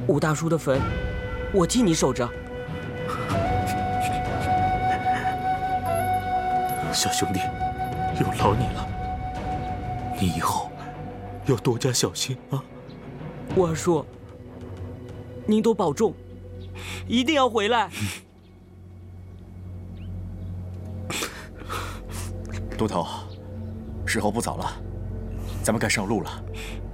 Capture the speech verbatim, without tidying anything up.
武大叔的坟，我替你守着。 小兄弟，有劳你了，你以后要多加小心啊！ 武二叔，您多保重，一定要回来。 都头，时候不早了，咱们该上路了。